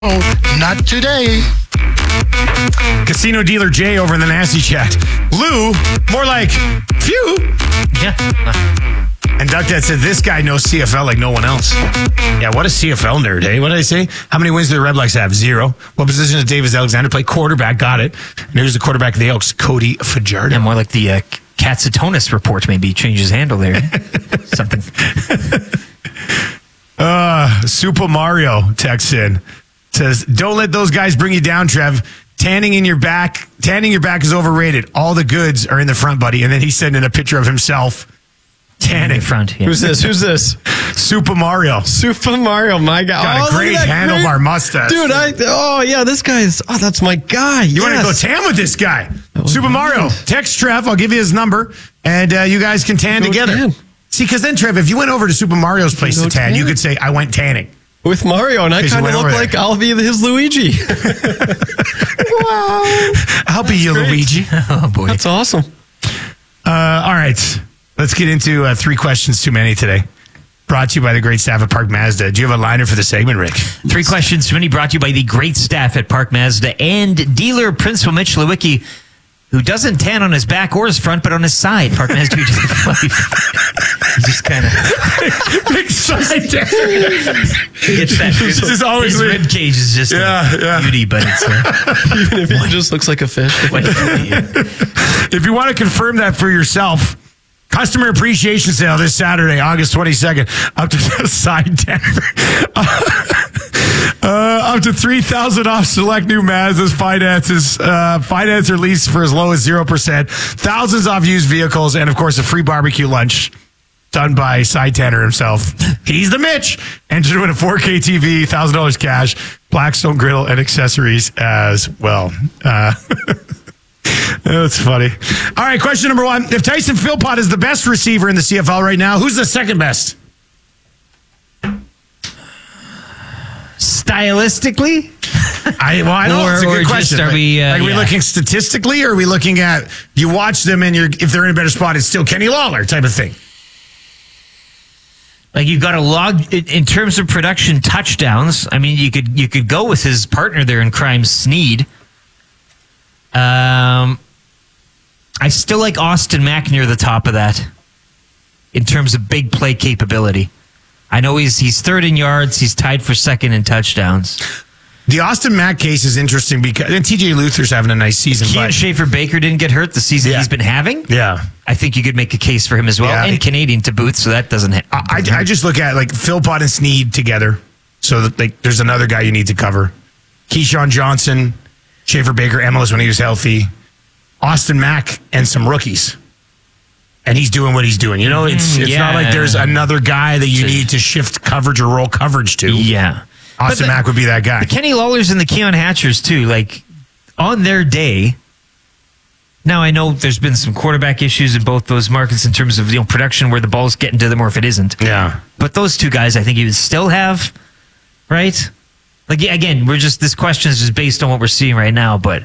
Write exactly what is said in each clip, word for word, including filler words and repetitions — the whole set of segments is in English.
Oh, not today. Casino dealer Jay over in the nasty chat. Lou, more like phew. Yeah. And Duck Dad said this guy knows C F L like no one else. Yeah, what a C F L nerd, hey? What did I say? How many wins do the Red Blacks have? Zero. What position does Davis Alexander play? Quarterback, got it. And here's the quarterback of the Elks, Cody Fajardo. Yeah, more like the uh, Katsatonis report, maybe change his handle there. Something. Uh, Super Mario texts in. Says, don't let those guys bring you down, Trev. Tanning in your back, tanning your back is overrated. All the goods are in the front, buddy. And then he sent in a picture of himself tanning. In front, yeah. Who's this? Who's this? Super Mario. Super Mario, my God. Got oh, a great handlebar great, mustache. Dude, I, oh, yeah, this guy is, oh, that's my guy. You yes. want to go tan with this guy? Super Mario. Text Trev. I'll give you his number, and uh, you guys can tan go together. Tan. See, because then, Trev, if you went over to Super Mario's place to tan, tan, you could say, I went tanning. With Mario, and I kind of look like I'll be his Luigi. Wow. I'll be your Luigi. Oh, boy. That's awesome. Uh, all right. Let's get into uh, three questions too many today. Brought to you by the great staff at Park Mazda. Do you have a liner for the segment, Rick? Three questions too many brought to you by the great staff at Park Mazda and dealer Principal Mitch Lewicki, who doesn't tan on his back or his front, but on his side. Park Mazda He just kind of big side tan. It's that. This is always his rib cage is just yeah, a yeah. beauty, but it's uh, even if he just looks like a fish. If you want to confirm that for yourself, customer appreciation sale this Saturday, August twenty-second, up to the side tan. Uh, up to three thousand dollars off select new Mazdas finances. Uh, finance or lease for as low as zero percent. Thousands off used vehicles. And, of course, a free barbecue lunch done by Side Tanner himself. He's the Mitch. Enter to win a four K T V, one thousand dollars cash, Blackstone griddle, and accessories as well. Uh, that's funny. All right, question number one. If Tyson Philpott is the best receiver in the C F L right now, who's the second best? Stylistically? I, well, I don't know. It's a good question. Just, are we, uh, like, are we yeah. looking statistically, or are we looking at you watch them and you're if they're in a better spot, it's still Kenny Lawler type of thing? Like you've got a log in terms of production touchdowns. I mean, you could you could go with his partner there in crime, Snead. Um, I still like Austin Mack near the top of that in terms of big play capability. I know he's he's third in yards. He's tied for second in touchdowns. The Austin Mack case is interesting because and T J Luther's having a nice season. Kean but, Schaefer Baker didn't get hurt the season yeah. he's been having. Yeah, I think you could make a case for him as well, yeah. and Canadian to boot. So that doesn't. Ha- I, I, I just look at like Philpott and Snead together. So that like there's another guy you need to cover. Keyshawn Johnson, Schaefer Baker, M L S when he was healthy, Austin Mack, and some rookies. And he's doing what he's doing. You know, it's it's yeah. not like there's another guy that you need to shift coverage or roll coverage to. Yeah. Austin the, Mack would be that guy. The Kenny Lawlers and the Keon Hatchers, too, like, on their day. Now, I know there's been some quarterback issues in both those markets in terms of, you know, production where the ball's getting to them or if it isn't. Yeah. But those two guys, I think you would still have, right? Like, yeah, again, we're just, this question is just based on what we're seeing right now, but.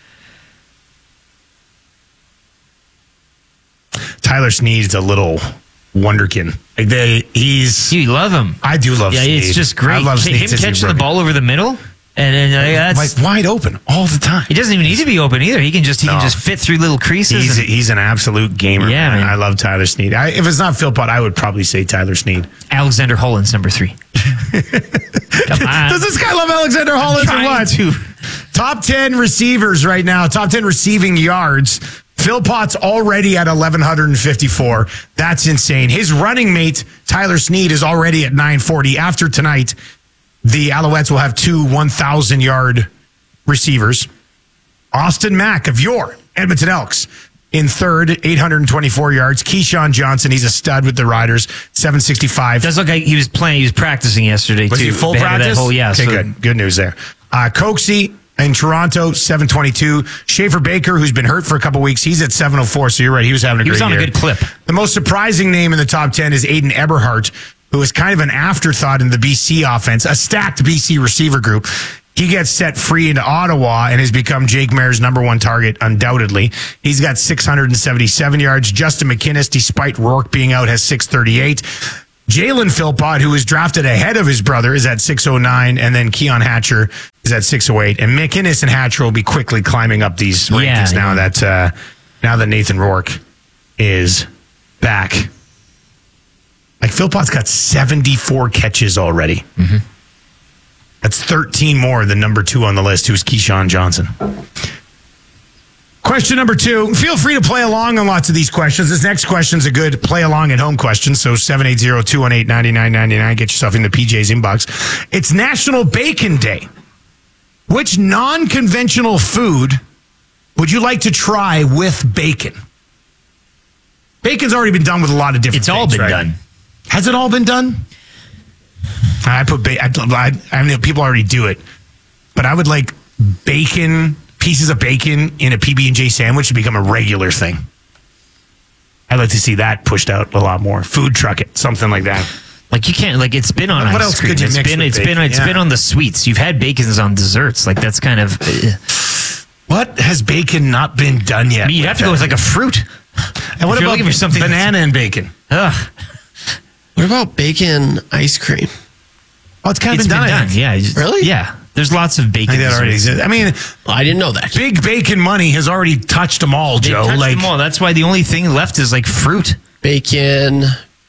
Tyler Snead's a little wonderkin. Like they, he's. You love him. I do love. Yeah, Snead. it's just great. I love Him Snead catching the ball over the middle, and, and uh, that's like wide open all the time. He doesn't even need to be open either. He can just he no. can just fit through little creases. He's and, he's an absolute gamer. Yeah, man. man. I love Tyler Snead. I, if it's not Philpott, I would probably say Tyler Snead. Alexander Holland's number three. Come on. Does this guy love Alexander Hollins or what? To. Top ten receivers right now. Top ten receiving yards. Philpott's already at eleven fifty-four. That's insane. His running mate, Tyler Snead, is already at nine forty. After tonight, the Alouettes will have two one thousand-yard receivers. Austin Mack of your Edmonton Elks in third, eight twenty-four yards. Keyshawn Johnson, he's a stud with the Riders, seven sixty-five. Does look like he was playing, he was practicing yesterday, was too. Was he full they practice? Whole, yeah. Okay, so. good. Good news there. Uh, Coxie in Toronto, seven twenty-two. Schaefer Baker, who's been hurt for a couple weeks, he's at seven oh four, so you're right. He was having a he great year. He was on a good clip. The most surprising name in the top ten is Aiden Eberhardt, who is kind of an afterthought in the B C offense, a stacked B C receiver group. He gets set free into Ottawa and has become Jake Mayer's number one target, undoubtedly. He's got six hundred seventy-seven yards. Justin McInnes, despite Rourke being out, has six thirty-eight. Jalen Philpott, who was drafted ahead of his brother, is at six oh nine, and then Keon Hatcher is at six oh eight. And McInnes and Hatcher will be quickly climbing up these rankings Yeah, now yeah. that uh, now that Nathan Rourke is back. Like, Philpott's got seventy-four catches already. Mm-hmm. That's thirteen more than number two on the list, who's Keyshawn Johnson. Question number two. Feel free to play along on lots of these questions. This next question is a good play along at home question. So seven eight zero, two one eight, nine nine nine nine. Get yourself into P J's inbox. It's National Bacon Day. Which non-conventional food would you like to try with bacon? Bacon's already been done with a lot of different It's all things, been right? done. Has it all been done? I put ba- I, I, I mean, people already do it, but I would like bacon, pieces of bacon in a P B and J sandwich to become a regular thing. I'd like to see that pushed out a lot more. Food truck it, something like that. Like you can't like it's been on What ice else cream. could you It's mix been with it's bacon? been it's Yeah. been on the sweets. You've had bacons on desserts. Like that's kind of. Uh, What has bacon not been done yet? I mean, you have to go with like a fruit. And what if you're about looking for something banana and bacon? Ugh, What about bacon ice cream? Oh, it's kind of it's been been done. I done. think. Yeah. you just- Really? Yeah. There's lots of I bacon. think that already desserts. exists. I mean, Well, I didn't know that. big bacon money has already touched them all, They Joe. touched Like, them all. That's why the only thing left is like fruit. Bacon.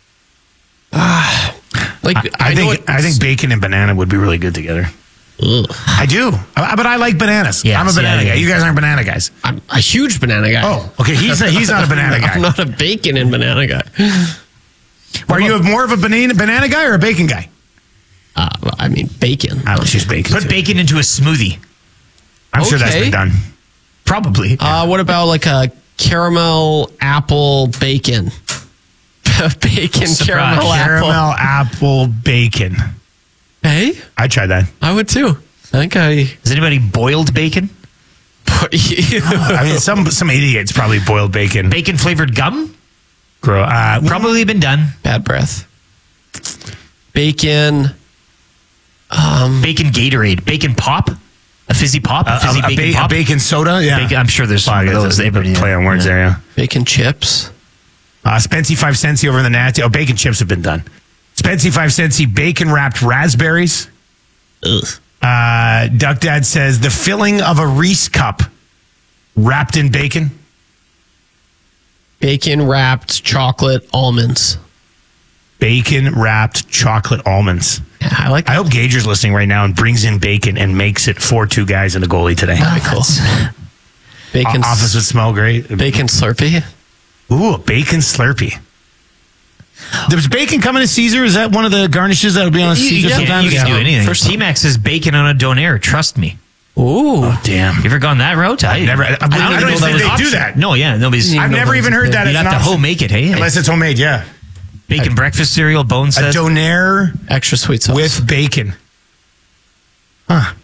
Ah, like I, I, know think it- I think bacon and banana would be really good together. Ugh. I do, Uh, but I like bananas. Yeah, I'm a see, banana I- guy. You guys aren't banana guys. I'm a huge banana guy. Oh, okay. He's a, he's not a banana guy. I'm not a bacon and banana guy. Are you more of a banana banana guy or a bacon guy? Uh, well, I mean, bacon. I would choose bacon. Put too. bacon into a smoothie. I'm sure that's Okay. been done. Probably. Uh, what about like a caramel apple bacon? bacon Surprise. caramel, Caramel apple. apple bacon. Hey, I tried that. I would too. I think I. Has anybody boiled bacon? I mean, some some idiots probably boiled bacon. Bacon flavored gum? Grow. Uh, Probably been done. Bad breath. Bacon. Um, Bacon Gatorade. Bacon pop? A fizzy pop? A a, fizzy a, bacon ba- pop? a bacon soda. Yeah, Bacon- I'm sure there's some Probably of those. a- Everybody- play on words yeah. there. Yeah. bacon chips. Uh, Spency five centsy over in the nasty. Oh, bacon chips have been done. Spency five centsy bacon wrapped raspberries. Ugh. Uh, Duck Dad says the filling of a Reese cup wrapped in bacon. Bacon wrapped chocolate almonds. Bacon wrapped chocolate almonds. Yeah, I like I that. hope Gager's listening right now and brings in bacon and makes it for two guys and a goalie today. That'd be cool. Bacon. O- Office would smell great. Bacon Slurpee. Ooh, a bacon Slurpee. There's bacon coming to Caesar. Is that one of the garnishes that would be on a Caesar Yeah, sometimes? you can do anything. First- T-Max says bacon on a donair. Trust me. Ooh. Damn. You ever gone that route? I never- I- I don't even know think that was they an do option. that. No, yeah. Nobody's. I've never even heard that You'd as an have to option. home make it, hey? Unless it's homemade, yeah. Bacon breakfast cereal, Bone A says. donair Extra sweet sauce. with bacon. Huh.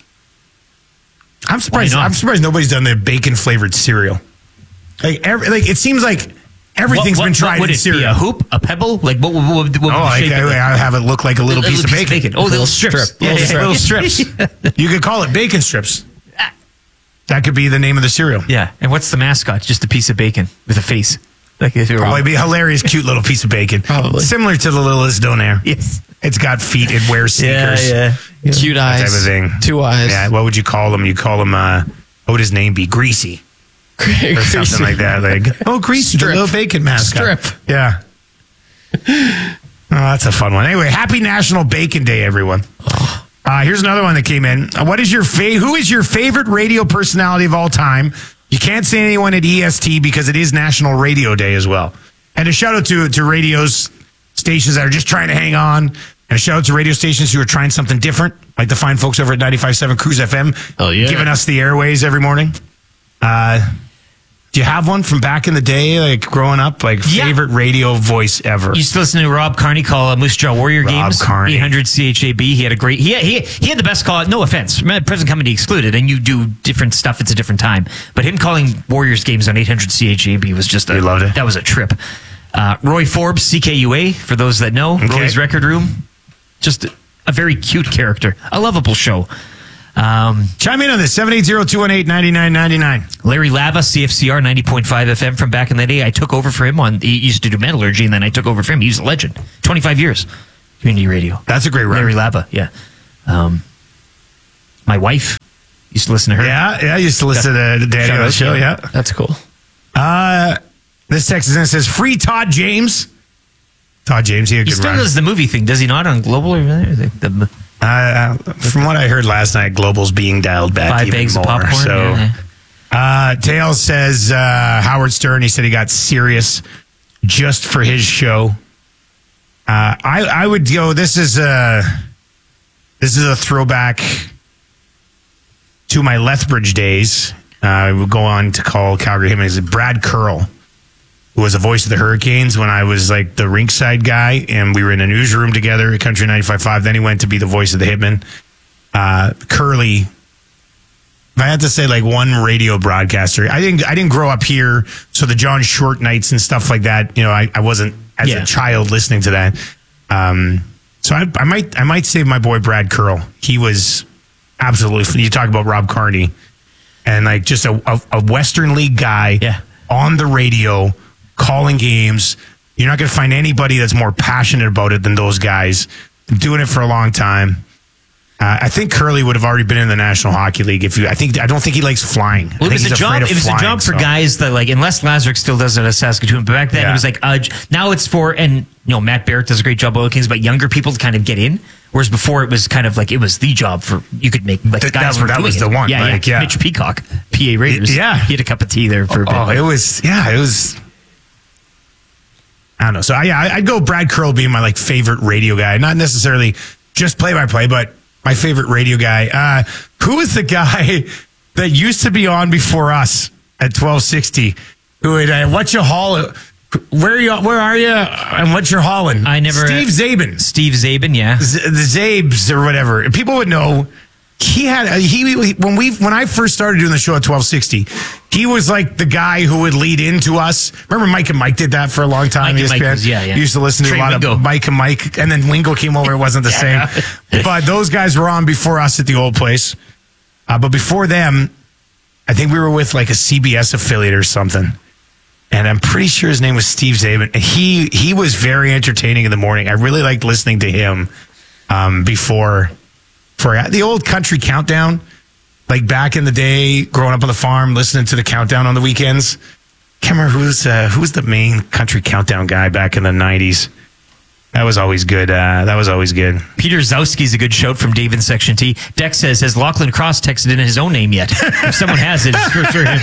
I'm surprised. Why not? I'm surprised nobody's done the bacon flavored cereal. Like, every, like it seems like everything's What- been what- tried what would in it cereal. be? A hoop? A pebble? Like what, what, what, what would Oh, the like, shape I, of it? I have it look like a little, piece, of bacon. Oh, little Little strips. strip. Yeah, Little yeah, strip. little strips. You could call it bacon strips. That could be the name of the cereal. Yeah. And what's the mascot? Just a piece of bacon with a face. Like if you're Oh, it'd be a hilarious, cute little piece of bacon. Probably. Similar to the littlest donair. Yes. It's got feet. It wears sneakers. Yeah, yeah. Cute eyes. Type of thing. Two eyes. Yeah. What would you call him? You call him, uh, what would his name be? Greasy. Or something like that. Like, oh, Greasy, the Strip. little bacon mascot. Strip. Yeah. Oh, that's a fun one. Anyway, happy National Bacon Day, everyone. Uh, here's another one that came in. Uh, What is your fa- Who is your favorite radio personality of all time? You can't say anyone at E S T because it is National Radio Day as well. And a shout out to to radios stations that are just trying to hang on. And a shout out to radio stations who are trying something different, like the fine folks over at ninety-five point seven Cruise F M, Oh, yeah. giving us the airways every morning. Uh, do you have one from back in the day, like growing up, like Yeah. favorite radio voice ever? You used to listen to Rob Carney call uh, Moose Jaw Warrior Rob games. Carney. eight hundred C H A B. He had a great. He had, he, he had the best call. No offense, present company excluded, and you do different stuff. It's a different time. But him calling Warriors games on eight hundred C H A B was just. A, We loved it. That was a trip. Uh, Roy Forbes, C K U A, for those that know, Okay. Roy's Record Room. Just a, a very cute character, a lovable show. Um, Chime in on this, seven eight zero, two one eight, nine nine nine nine. Larry Lava, C F C R ninety point five F M from back in the day. I took over for him on, he used to do metallurgy, and then I took over for him. He was a legend. twenty-five years. Community radio. That's a great run. Larry Laba, yeah. Um, my wife used to listen to her. Yeah, yeah. I used to listen to Danny Shout on the out, show. yeah. Yeah. That's cool. Uh, this text is in, says free Todd James. Todd James, he had a He good still run. does the movie thing, does he not, on Global or the, the Uh, from what I heard last night, Global's being dialed back five even bags more. of popcorn? So, Yeah. uh, Tails says uh, Howard Stern. He said he got serious just for his show. Uh, I I would go. This is a this is a throwback to my Lethbridge days. Uh, I would go on to call Calgary him as Brad Curl, who was the voice of the Hurricanes when I was like the rinkside guy, and we were in a newsroom together at Country ninety-five point five. Then he went to be the voice of the Hitmen. Uh, Curly, if I had to say like one radio broadcaster, I didn't I didn't grow up here, so the John Short nights and stuff like that, you know, I, I wasn't as Yeah. a child listening to that. Um, so I, I might I might say my boy Brad Curl. He was absolutely. You talk about Rob Carney, and like just a, a, a Western League guy Yeah. on the radio calling games. You're not going to find anybody that's more passionate about it than those guys. Doing it for a long time. Uh, I think Curly would have already been in the National Hockey League if you. I think I don't think he likes flying. Well, I it think was a he's job. afraid of It was flying, a job for so. guys that like, unless Lazaruk still does it at Saskatoon. But back then Yeah. it was like, uh, now it's for, and you know, Matt Barrett does a great job at Oil Kings, but younger people to kind of get in. Whereas before it was kind of like it was the job for you could make like Th- guys that- were that doing was it. the one, Yeah, like, yeah. yeah. Mitch Peacock, P A Raiders. Yeah. he had a cup of tea there for a bit. Oh, it was yeah, it was. I don't know. So I, yeah, I- I'd go Brad Curl being my like favorite radio guy, not necessarily just play by play, but my favorite radio guy. Uh, who is the guy that used to be on before us at twelve sixty? Who would uh, what you haul? Where are you? Where are you? And what you're hauling? I never- Steve Zabin. Steve Zabin, yeah. Z- the Zabes or whatever. People would know. He had a, he when we when I first started doing the show at twelve sixty, he was like the guy who would lead into us. Remember Mike and Mike did that for a long time. Mike and E S P N? Mike was- yeah, yeah. You used to listen to Trey a lot Wingo. of Mike and Mike, and then Wingo came over. It wasn't the Yeah. same, but those guys were on before us at the old place. Uh, but before them, I think we were with like a C B S affiliate or something. And I'm pretty sure his name was Steve Zabin. He he was very entertaining in the morning. I really liked listening to him um, before for the old country countdown, like back in the day, growing up on the farm, listening to the countdown on the weekends. Can't remember who's uh, who's the main country countdown guy back in the nineties. That was always good. Uh, that was always good. Peter Zowski's a good shout from Dave in Section T. Dex says, has Lachlan Cross texted in his own name yet? If someone has it, it's for sure him.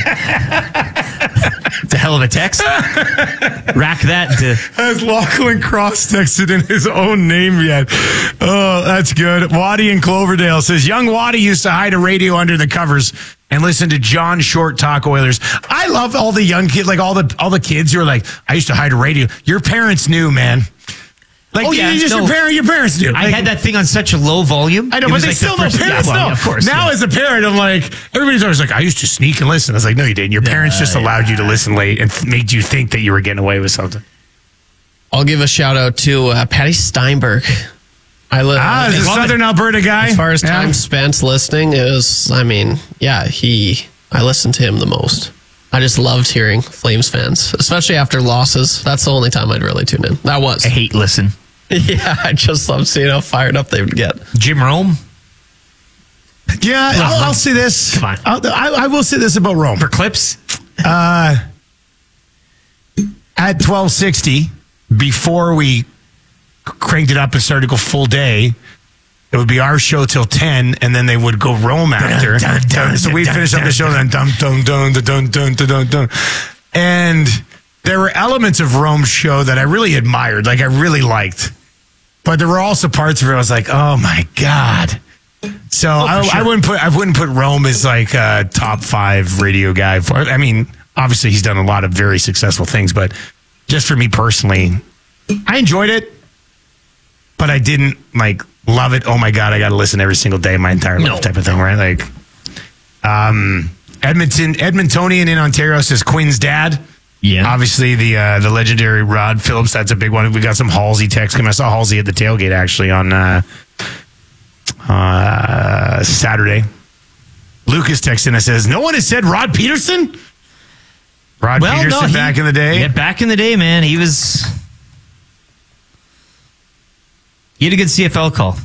It's a hell of a text. Rack that to... Has Lachlan Cross texted in his own name yet? Oh, that's good. Waddy in Cloverdale says, young Waddy used to hide a radio under the covers and listen to John Short talk Oilers. I love all the young kids, like all the all the kids who are like, I used to hide a radio. Your parents knew, man. Like, Oh, yeah, you just no. your, parent, your parents knew. I Like, had that thing on such a low volume. I know, It but was they like the still know. first- Parents yeah, well, know. yeah, of course. Now, yeah. as a parent, I'm like, everybody's always like, I used to sneak and listen. I was like, no, you didn't. Your parents just allowed you to listen late and th- made you think that you were getting away with something. I'll give a shout out to uh, Patty Steinberg. I live. Ah, is a love it. Southern Alberta guy. As far as Yeah. time spent listening, it was, I mean, yeah, he, I listened to him the most. I just loved hearing Flames fans, especially after losses. That's the only time I'd really tune in. That was. I hate listen. Yeah, I just loved seeing how fired up they would get. Jim Rome Yeah, I'll, I'll say this. Come on. I'll, I, I will say this about Rome. for clips. Uh, at twelve sixty, before we cranked it up and started to go full day, it would be our show till ten, and then they would go Rome after. dun, dun, so we'd dun, finish up dun, the show, then dun dun dun dun dun dun dun dun dun. And there were elements of Rome's show that I really admired, like I really liked. But there were also parts where I was like, "Oh my god!" So I, sure. I wouldn't put I wouldn't put Rome as like a top five radio guy. For I mean, obviously he's done a lot of very successful things, but just for me personally, I enjoyed it, but I didn't like love it. Oh my god, I got to listen every single day of my entire life, No. type of thing, right? Like, um, Edmonton Edmontonian in Ontario says Quinn's dad. Yeah. Obviously, the uh, the legendary Rod Phillips, that's a big one. We got some Halsey text coming. I saw Halsey at the tailgate, actually, on uh, uh, Saturday. Lucas texted and says, no one has said Rod Peterson? Rod Well, Peterson no, he- back in the day? Yeah, back in the day, man, he was He had a good C F L call.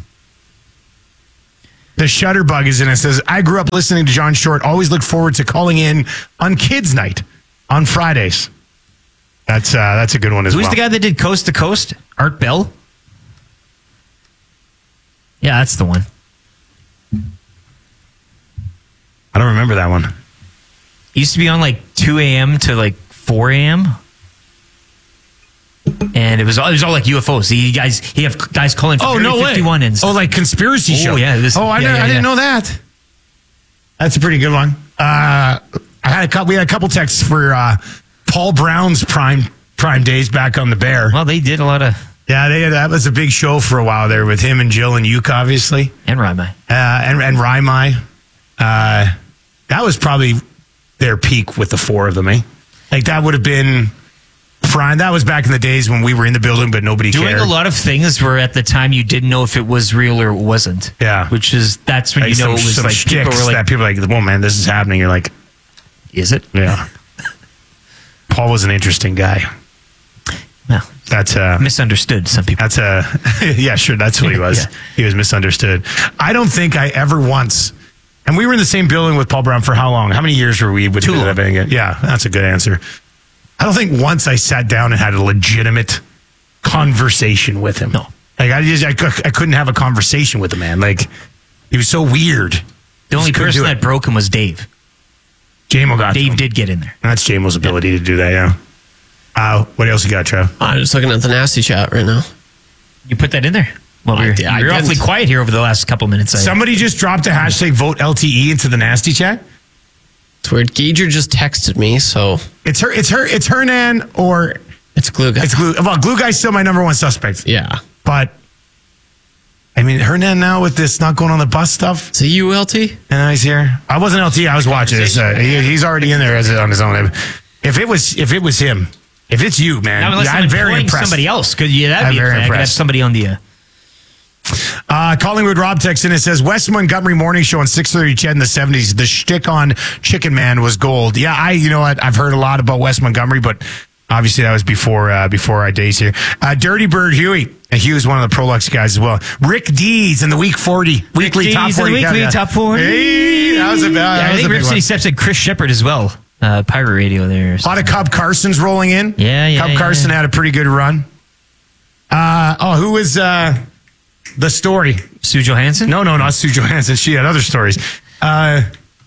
The Shutterbug is in it. Says, I grew up listening to John Short. Always look forward to calling in on Kids Night on Fridays. That's uh, that's a good one as Who's well. the guy that did Coast to Coast? Art Bell? Yeah, that's the one. I don't remember that one. He used to be on like two a.m. to like four a.m. And it was all, it was all like U F Os. He guys, he have guys calling for Oh, no way. fifty-one and stuff. Oh, like conspiracy Oh, show. yeah, this- oh, I, yeah, know, yeah, I didn't yeah. know that. That's a pretty good one. Uh, I had a couple. We had a couple texts for uh, Paul Brown's prime prime days back on the Bear. Well, they did a lot of Yeah, they had, that was a big show for a while there with him and Jill and Uke, obviously, and Rymai. uh, and and Raimai. Uh, that was probably their peak with the four of them, eh? Like that would have been prime. That was back in the days when we were in the building, but nobody Doing cared. a lot of things where at the time you didn't know if it was real or it wasn't. Yeah. Which is, that's when Like you know some, it was some like, people shticks were like, that people are like, "Whoa, man, this is happening." You're like, is it? yeah. Paul was an interesting guy. Well, That's uh misunderstood, some people. That's a yeah, sure. That's who he was. Yeah. He was misunderstood. I don't think I ever once. And we were in the same building with Paul Brown for how long? How many years were we? With Too long. Yeah, that's a good answer. I don't think once I sat down and had a legitimate conversation with him. No. Like I just I, cou- I couldn't have a conversation with the man. Like he was so weird. The only Just couldn't person do it. that broke him was Dave. J-Mo got to Dave him. did get in there. That's J-Mo's ability to do that. Yeah. Uh, what else you got, Trev? I'm just looking at the nasty chat right now. You put that in there? Well, I we were, did- I you were awfully didn't. quiet here over the last couple minutes. I, Somebody just dropped a hashtag vote L T E into the nasty chat. It's weird. Gauger just texted me, so It's her. It's her. It's Hernan or it's glue guy. it's Glue. Well, Glue Guy's still my number one suspect. Yeah. But I mean, Hernan now with this not going on the bus stuff, Is it U L T? and now he's here. I wasn't L T. I was watching this. Uh, he, he's already in there as on his own. If it was, if it was him, if it's you, man, Now, unless yeah, I'm I'm very employing impressed. somebody else. Could yeah, that'd I'm be very I could have impressed. somebody on the. Uh, Uh, Collingwood Rob texts in. It says West Montgomery morning show on six thirty C H E D in the seventies. The shtick on Chicken Man was gold. Yeah, I you know what I've heard a lot about West Montgomery, but obviously that was before uh, before our days here. Uh, Dirty Bird Huey. And he was one of the Prolux guys as well. Rick Dees in the week forty weekly Dees top in the forty. weekly yeah. top forty. Hey, that was a, that yeah, I was think a big Rip one. City Steps said Chris Shepard as well. Uh, Pirate Radio there. A lot of Cub Carson's rolling in. Yeah, yeah, Cub yeah, Carson yeah. had a pretty good run. Uh, oh, who was uh, the story? Sue Johansson? No, no, not Sue Johansson. She had other stories. Uh,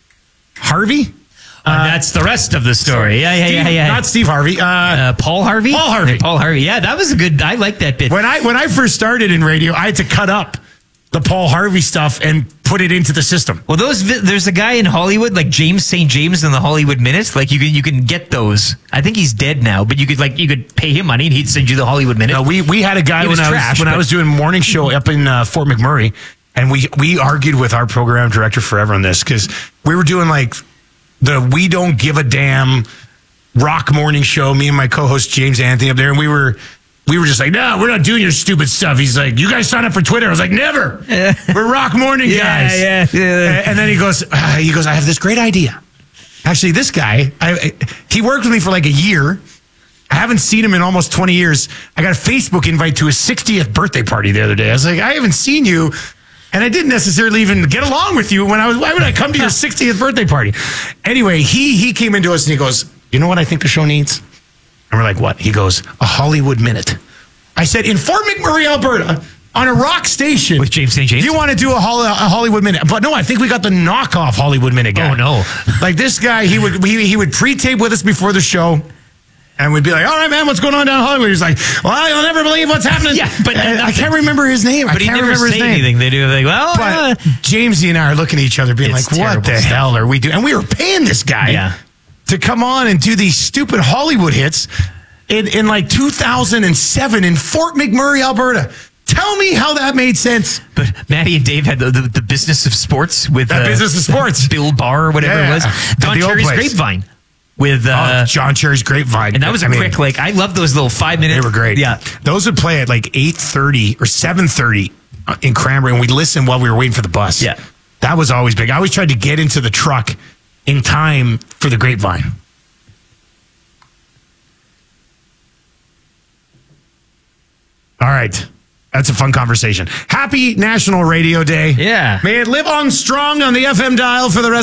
Harvey? Uh, that's the rest of the story. Yeah, yeah, Steve- yeah, yeah. Not Steve Harvey. Uh, uh, Paul Harvey? Paul Harvey. Yeah, Paul Harvey. Yeah, that was a good. I like that bit. when I when I first started in radio, I had to cut up the Paul Harvey stuff and put it into the system. Well, those vi- there's a guy in Hollywood like James Saint James in the Hollywood Minute. Like you can you can get those. I think he's dead now, but you could like you could pay him money and he'd send you the Hollywood Minute. No, we we had a guy He when was I was trash, when I but- was doing morning show up in uh, Fort McMurray, and we we argued with our program director forever on this because we were doing like the we don't give a damn rock morning show. Me and my co-host James Anthony up there, and we were. We were just like, no, we're not doing your stupid stuff. He's like, you guys sign up for Twitter. I was like, never. We're rock morning Yeah, guys. yeah, yeah. And then he goes, uh, he goes, I have this great idea. Actually, this guy, I, I, he worked with me for like a year. I haven't seen him in almost twenty years. I got a Facebook invite to his sixtieth birthday party the other day. I was like, I haven't seen you. And I didn't necessarily even get along with you when I was, why would I come to your sixtieth birthday party? Anyway, he, he came into us and he goes, you know what I think the show needs? And we're like, what? He goes, a Hollywood Minute. I said, in Fort McMurray, Alberta, on a rock station. With James Saint James? You want to do a, Hol- a Hollywood Minute. But no, I think we got the knockoff Hollywood Minute guy. Oh, no. Like this guy, he would he, he would pre-tape with us before the show. And we'd be like, all right, man, what's going on down in Hollywood? He's like, well, you'll never believe what's happening. Yeah, but And I nothing. can't remember his name. I but he can't never remember say his name. anything. They do like, well, uh, But Jamesy and I are looking at each other being It's like, what terrible the stuff. hell are we doing? And we were paying this guy Yeah. to come on and do these stupid Hollywood hits in, in like two thousand seven in Fort McMurray, Alberta. Tell me how that made sense. but Maddie and Dave had the, the, the business of sports with That uh, Business of Sports. Bill Barr or whatever Yeah, it was. at Don the old Cherry's place. Grapevine with uh, oh, John Cherry's Grapevine. and that was a I mean, quick like I love those little five minute. They were great. Yeah, Those would play at like eight thirty or seven thirty in Cranberry, and we'd listen while we were waiting for the bus. Yeah. That was always big. I always tried to get into the truck in time for the Grapevine. All right. That's a fun conversation. Happy National Radio Day. Yeah. May it live on strong on the F M dial for the rest